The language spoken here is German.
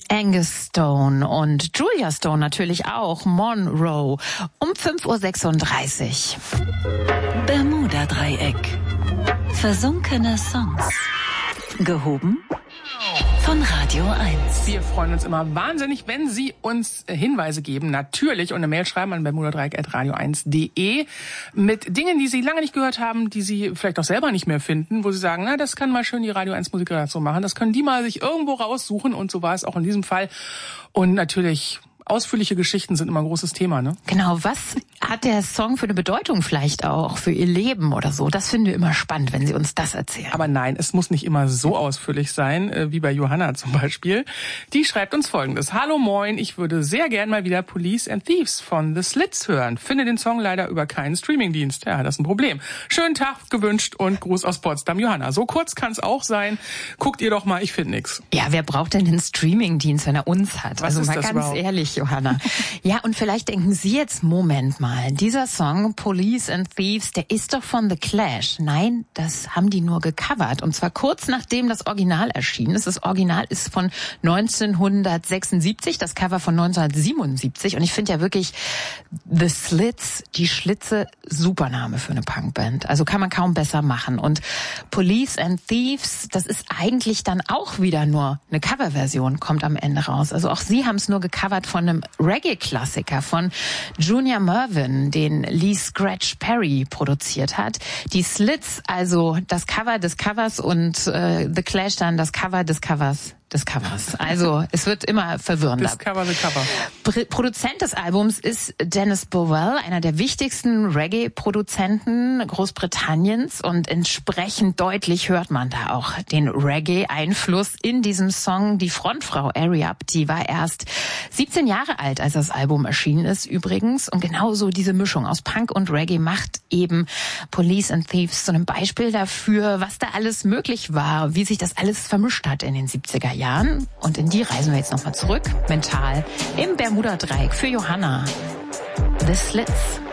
Angus Stone und Julia Stone natürlich auch, Monroe, um 5.36 Uhr. Bermuda-Dreieck. Versunkene Songs. Gehoben von Radio 1. Wir freuen uns immer wahnsinnig, wenn Sie uns Hinweise geben, natürlich, und eine Mail schreiben an bermudadreieck@radio1.de mit Dingen, die Sie lange nicht gehört haben, die Sie vielleicht auch selber nicht mehr finden, wo Sie sagen, na, das kann mal schön die Radio 1 Musikredaktion machen, das können die mal sich irgendwo raussuchen, und so war es auch in diesem Fall. Und natürlich, ausführliche Geschichten sind immer ein großes Thema, ne? Genau, was hat der Song für eine Bedeutung vielleicht auch für Ihr Leben oder so? Das finden wir immer spannend, wenn Sie uns das erzählen. Aber nein, es muss nicht immer so ausführlich sein, wie bei Johanna zum Beispiel. Die schreibt uns Folgendes. Hallo, moin, ich würde sehr gern mal wieder Police and Thieves von The Slits hören. Finde den Song leider über keinen Streamingdienst. Ja, das ist ein Problem. Schönen Tag gewünscht und Gruß aus Potsdam, Johanna. So kurz kann es auch sein. Guckt ihr doch mal, ich finde nix. Ja, wer braucht denn den Streamingdienst, wenn er uns hat? Was also ist mal das ganz überhaupt? ehrlich, Johanna. Ja, und vielleicht denken Sie jetzt, Moment mal, dieser Song Police and Thieves, der ist doch von The Clash. Nein, das haben die nur gecovert. Und zwar kurz nachdem das Original erschienen ist. Das Original ist von 1976, das Cover von 1977. Und ich finde ja wirklich The Slits, die Schlitze, super Name für eine Punkband. Also kann man kaum besser machen. Und Police and Thieves, das ist eigentlich dann auch wieder nur eine Coverversion, kommt am Ende raus. Also auch sie haben es nur gecovert von einem Reggae-Klassiker von Junior Murvin, den Lee Scratch Perry produziert hat. Die Slits, also das Cover des Covers, und The Clash dann das Cover des Covers des Covers. Also es wird immer verwirrender. Discover the Cover. Produzent des Albums ist Dennis Bowell, einer der wichtigsten Reggae-Produzenten Großbritanniens, und entsprechend deutlich hört man da auch den Reggae-Einfluss in diesem Song. Die Frontfrau Ariab, die war erst 17 Jahre alt, als das Album erschienen ist übrigens, und genauso diese Mischung aus Punk und Reggae macht eben Police and Thieves zu einem Beispiel dafür, was da alles möglich war, wie sich das alles vermischt hat in den 70er Jahren. Und in die reisen wir jetzt nochmal zurück, mental, im Bermuda-Dreieck für Johanna. The Slits.